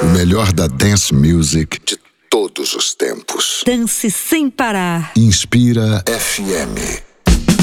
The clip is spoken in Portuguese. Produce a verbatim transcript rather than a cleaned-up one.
O melhor da dance music de todos os tempos. Dance sem parar. Inspira F M.